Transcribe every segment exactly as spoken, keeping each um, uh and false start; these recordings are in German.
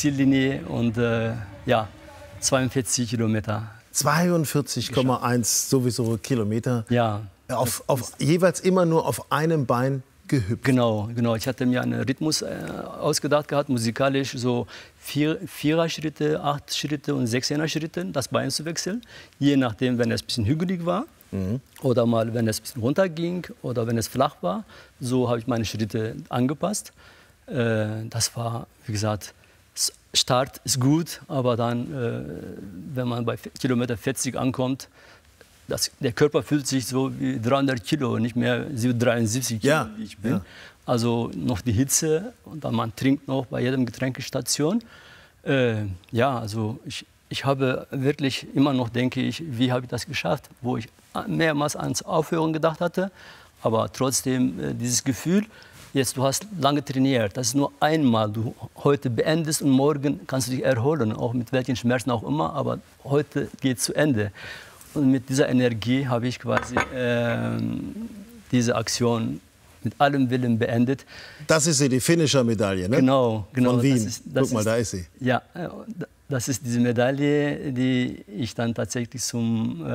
Ziellinie und äh, ja, zweiundvierzig Kilometer. zweiundvierzig Komma eins sowieso Kilometer. Ja. Auf, auf, jeweils immer nur auf einem Bein gehüpft. Genau, genau. Ich hatte mir einen Rhythmus äh, ausgedacht gehabt, musikalisch so vier, Vierer-Schritte, acht Schritte und Sechzehner-Schritte, das Bein zu wechseln. Je nachdem, wenn es ein bisschen hügelig war mhm. oder mal, wenn es ein bisschen runter ging oder wenn es flach war. So habe ich meine Schritte angepasst. Äh, das war, wie gesagt, Start ist gut, aber dann, äh, wenn man bei Kilometer vierzig ankommt, Das, der Körper fühlt sich so wie dreihundert Kilo, nicht mehr dreiundsiebzig Kilo, ja, wie ich bin. Ja. Also noch die Hitze und dann man trinkt noch bei jedem Getränkestation. Äh, ja, also ich, ich habe wirklich immer noch, denke ich, wie habe ich das geschafft, wo ich mehrmals ans Aufhören gedacht hatte. Aber trotzdem äh, dieses Gefühl, jetzt du hast lange trainiert, das ist nur einmal, du heute beendest und morgen kannst du dich erholen, auch mit welchen Schmerzen auch immer, aber heute geht es zu Ende. Und mit dieser Energie habe ich quasi äh, diese Aktion mit allem Willen beendet. Das ist sie, die Finisher-Medaille, ne? Genau, genau. Von Wien. Das ist, das Guck mal, ist, da ist sie. Ja, das ist diese Medaille, die ich dann tatsächlich zum,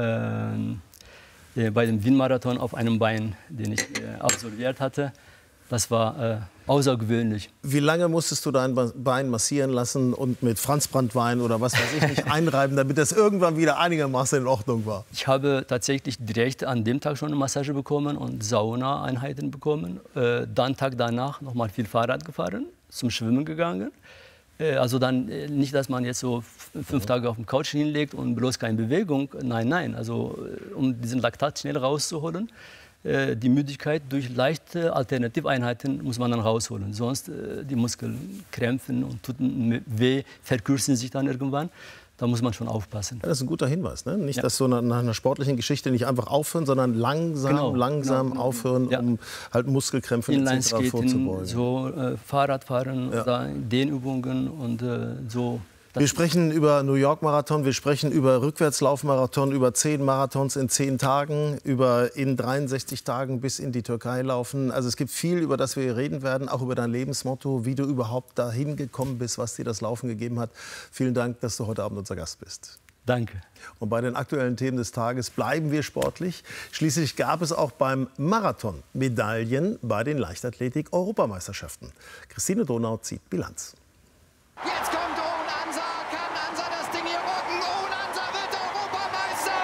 äh, bei dem Wien-Marathon auf einem Bein, den ich äh, absolviert hatte. Das war äh, außergewöhnlich. Wie lange musstest du dein Bein massieren lassen und mit Franzbranntwein oder was weiß ich nicht einreiben, damit das irgendwann wieder einigermaßen in Ordnung war? Ich habe tatsächlich direkt an dem Tag schon eine Massage bekommen und Sauna-Einheiten bekommen. Äh, dann Tag danach noch mal viel Fahrrad gefahren, zum Schwimmen gegangen. Äh, also dann äh, nicht, dass man jetzt so fünf Tage auf dem Couch hinlegt und bloß keine Bewegung. Nein, nein. Also äh, um diesen Laktat schnell rauszuholen. Die Müdigkeit durch leichte Alternativeinheiten muss man dann rausholen. Sonst äh, die Muskeln krämpfen und tun weh, verkürzen sich dann irgendwann. Da muss man schon aufpassen. Ja, das ist ein guter Hinweis. Ne? Nicht, ja. dass so nach einer sportlichen Geschichte nicht einfach aufhören, sondern langsam, genau, langsam genau. aufhören, ja. um halt Muskelkrämpfe et cetera vorzubeugen. So äh, Fahrradfahren, ja. oder Dehnübungen und äh, so. Wir sprechen über New York Marathon, wir sprechen über Rückwärtslaufmarathon, über zehn Marathons in zehn Tagen, über in dreiundsechzig Tagen bis in die Türkei laufen. Also es gibt viel, über das wir hier reden werden, auch über dein Lebensmotto, wie du überhaupt dahin gekommen bist, was dir das Laufen gegeben hat. Vielen Dank, dass du heute Abend unser Gast bist. Danke. Und bei den aktuellen Themen des Tages bleiben wir sportlich. Schließlich gab es auch beim Marathon Medaillen bei den Leichtathletik-Europameisterschaften. Christine Donau zieht Bilanz. Jetzt kommt Owen Ansa, kann Ansa das Ding hier rocken? Owen Ansa wird Europameister!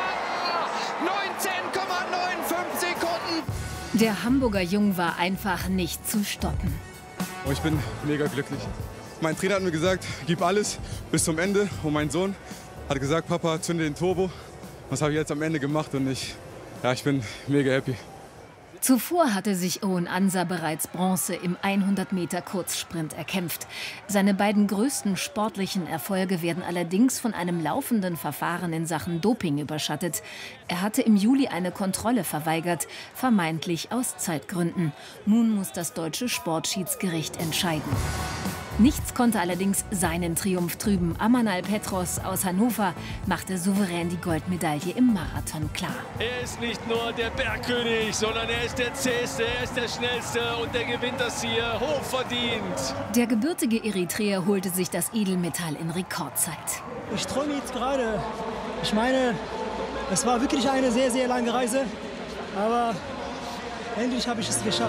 neunzehn Komma fünfundneunzig Sekunden. Der Hamburger Jung war einfach nicht zu stoppen. Oh, ich bin mega glücklich. Mein Trainer hat mir gesagt, gib alles bis zum Ende. Und mein Sohn hat gesagt, Papa, zünde den Turbo. Das habe ich jetzt am Ende gemacht und ich, ja, ich bin mega happy. Zuvor hatte sich Owen Ansa bereits Bronze im hundert Meter Kurzsprint erkämpft. Seine beiden größten sportlichen Erfolge werden allerdings von einem laufenden Verfahren in Sachen Doping überschattet. Er hatte im Juli eine Kontrolle verweigert, vermeintlich aus Zeitgründen. Nun muss das deutsche Sportschiedsgericht entscheiden. Nichts konnte allerdings seinen Triumph trüben. Amanal Petros aus Hannover machte souverän die Goldmedaille im Marathon klar. Er ist nicht nur der Bergkönig, sondern er ist der Zähste, er ist der Schnellste und der gewinnt das hier hochverdient. Der gebürtige Eritreer holte sich das Edelmetall in Rekordzeit. Ich träume jetzt gerade. Ich meine, es war wirklich eine sehr, sehr lange Reise. Aber endlich habe ich es geschafft.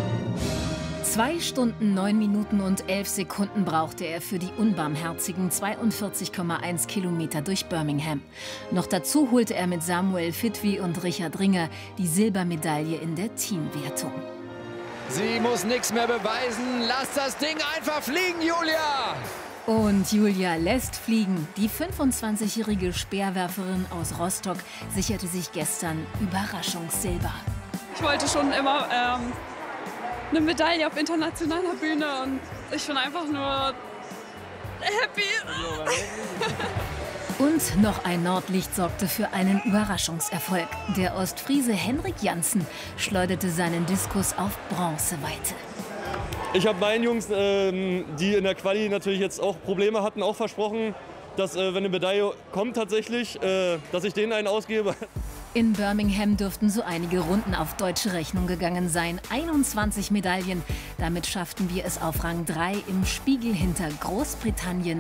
Zwei Stunden, neun Minuten und elf Sekunden brauchte er für die unbarmherzigen zweiundvierzig Komma eins Kilometer durch Birmingham. Noch dazu holte er mit Samuel Fitwi und Richard Ringer die Silbermedaille in der Teamwertung. Sie muss nichts mehr beweisen. Lass das Ding einfach fliegen, Julia! Und Julia lässt fliegen. Die fünfundzwanzigjährige Speerwerferin aus Rostock sicherte sich gestern Überraschungssilber. Ich wollte schon immer ähm eine Medaille auf internationaler Bühne und ich bin einfach nur happy. Und noch ein Nordlicht sorgte für einen Überraschungserfolg. Der Ostfriese Henrik Janssen schleuderte seinen Diskus auf Bronzeweite. Ich habe meinen Jungs, ähm, die in der Quali natürlich jetzt auch Probleme hatten, auch versprochen, dass, äh, wenn eine Medaille kommt tatsächlich, äh, dass ich denen einen ausgebe. In Birmingham dürften so einige Runden auf deutsche Rechnung gegangen sein. einundzwanzig Medaillen. Damit schafften wir es auf Rang drei im Spiegel hinter Großbritannien,